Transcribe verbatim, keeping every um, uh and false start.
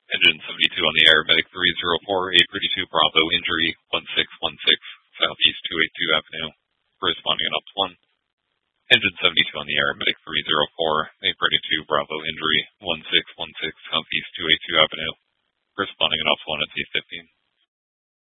Engine seventy-two on the air, Medic three zero four, eight thirty-two Bravo, injury one six one six, Southeast two eighty-two Avenue, responding on Ops one. Engine seventy-two on the air, Medic three zero four, eight thirty-two Bravo, injury one six